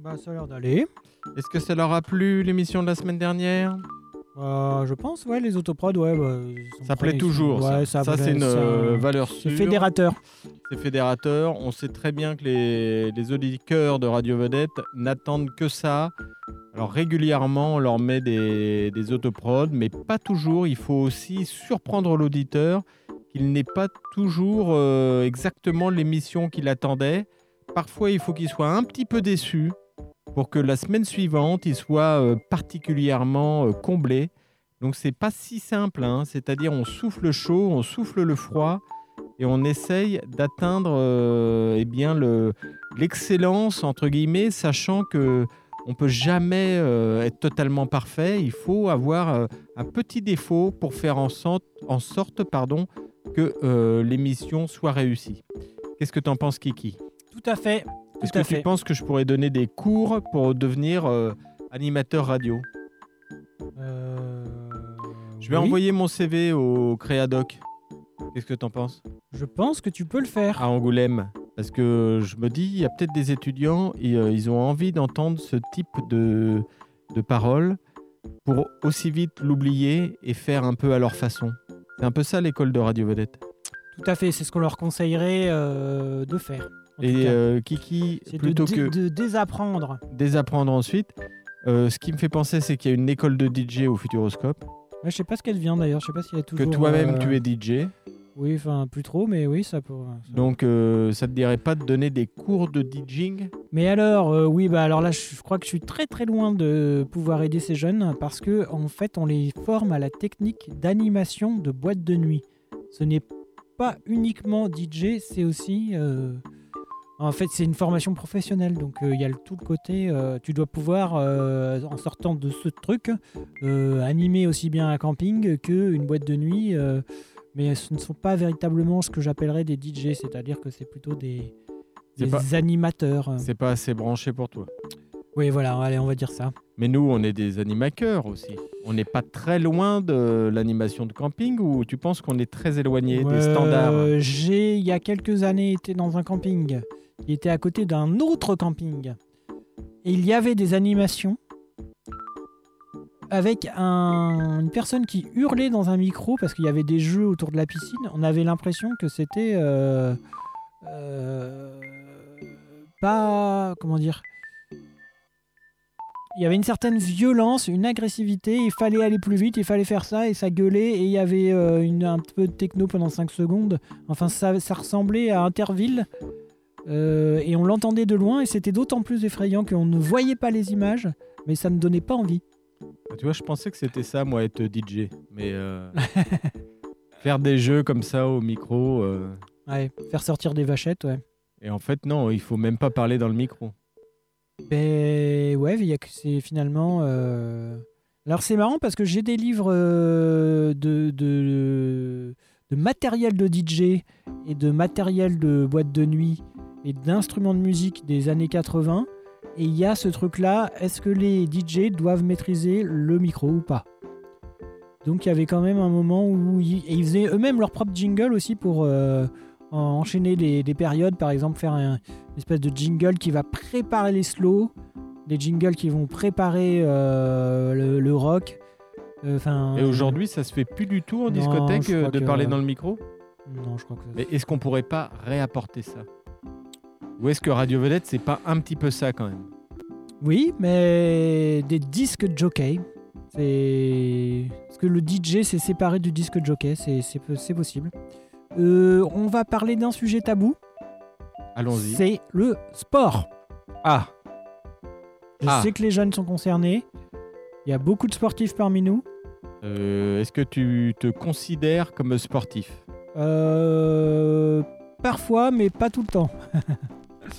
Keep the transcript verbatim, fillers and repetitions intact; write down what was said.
Bah, ça a l'air d'aller. Est-ce que ça leur a plu l'émission de la semaine dernière ? Euh, je pense, ouais, les autoprods, ouais. Bah, ils Ça sont plaît très- toujours, ouais, ça. ça, Ça, c'est une ça- euh, valeur C'est sûre. fédérateur. C'est fédérateur. On sait très bien que les, les auditeurs de Radio Vedette n'attendent que ça. Alors régulièrement, on leur met des, des autoprods, mais pas toujours. Il faut aussi surprendre l'auditeur qu'il n'ait pas toujours euh, exactement l'émission qu'il attendait. Parfois, il faut qu'il soit un petit peu déçu pour que la semaine suivante, il soit euh, particulièrement euh, comblé. Donc, c'est pas si simple, hein. C'est-à-dire on souffle chaud, on souffle le froid et on essaye d'atteindre euh, eh bien, le, l'excellence, entre guillemets, sachant que on peut jamais euh, être totalement parfait. Il faut avoir euh, un petit défaut pour faire en sorte, en sorte pardon, que euh, l'émission soit réussie. Qu'est-ce que tu en penses, Kiki ? Tout à fait. Est-ce Tout à que tu fait. penses que je pourrais donner des cours pour devenir euh, animateur radio ? Euh, Je vais oui. envoyer mon C V au Créadoc. Qu'est-ce que tu en penses ? Je pense que tu peux le faire. À Angoulême. Parce que je me dis, il y a peut-être des étudiants et euh, ils ont envie d'entendre ce type de, de paroles pour aussi vite l'oublier et faire un peu à leur façon. C'est un peu ça l'école de Radio Vedette. Tout à fait, c'est ce qu'on leur conseillerait euh, de faire. en tout Et cas. euh, Kiki, c'est de, plutôt dé- que de désapprendre. désapprendre ensuite, euh, ce qui me fait penser, c'est qu'il y a une école de D J au Futuroscope. Ouais, je sais pas ce qu'elle vient d'ailleurs, je sais pas s'il y a Que toujours... toi-même, euh, tu es D J. Oui, enfin, plus trop, mais oui, ça peut... ça- Donc, euh, ça te dirait pas de donner des cours de DJing ? Mais alors, euh, oui, bah alors là, je je crois que je suis très très loin de pouvoir aider ces jeunes parce que en fait, on les forme à la technique d'animation de boîte de nuit. Ce n'est pas uniquement D J, c'est aussi... euh, En fait, c'est une formation professionnelle, donc euh, il y a le, tout le côté... euh, tu dois pouvoir, euh, en sortant de ce truc, euh, animer aussi bien un camping qu'une boîte de nuit. euh, mais ce ne sont pas véritablement ce que j'appellerais des D J, c'est-à-dire que c'est plutôt des, C'est des pas- animateurs. C'est pas assez branché pour toi. Oui, voilà, allez, on va dire ça. Mais nous, on est des animateurs aussi. On n'est pas très loin de l'animation de camping ou tu penses qu'on est très éloigné des standards ? Euh, J'ai, il y a quelques années, été dans un camping qui était à côté d'un autre camping. Et il y avait des animations avec un- une personne qui hurlait dans un micro parce qu'il y avait des jeux autour de la piscine. On avait l'impression que c'était euh, euh, pas... Comment dire ? Il y avait une certaine violence, une agressivité, il fallait aller plus vite, il fallait faire ça, et ça gueulait, et il y avait euh, une, un peu de techno pendant cinq secondes. Enfin, ça, ça ressemblait à Interville, euh, et on l'entendait de loin, et c'était d'autant plus effrayant qu'on ne voyait pas les images, mais ça ne donnait pas envie. Tu vois, je pensais que c'était ça, moi, être D J. Mais euh, faire des jeux comme ça au micro... euh, Ouais, faire sortir des vachettes, ouais. Et en fait, non, il faut même pas parler dans le micro. Ben ouais, il y a que c'est finalement... euh, Alors c'est marrant parce que j'ai des livres euh, de, de, de matériel de D J et de matériel de boîte de nuit et d'instruments de musique des années quatre-vingts. Et il y a ce truc-là, est-ce que les D J doivent maîtriser le micro ou pas ? Donc il y avait quand même un moment où ils, et ils faisaient eux-mêmes leur propre jingle aussi pour euh, enchaîner les, les périodes. Par exemple, faire un, une espèce de jingle qui va préparer les slows, des jingles qui vont préparer euh, le, le rock. Enfin. Et aujourd'hui, ça se fait plus du tout en Non, discothèque je euh, crois de que- parler dans le micro ? Non, je crois que ça. Mais est-ce qu'on pourrait pas réapporter ça ? Ou est-ce que Radio Vedette, c'est pas un petit peu ça quand même ? Oui, mais des disques jockey. C'est... Parce que le D J s'est séparé du disque jockey, c'est, c'est, c'est possible. Euh, on va parler d'un sujet tabou. Allons-y. C'est le sport. Ah, Je Ah. sais que les jeunes sont concernés. Il y a beaucoup de sportifs parmi nous. euh, est-ce que tu te considères comme sportif ? Euh, Parfois, mais pas tout le temps.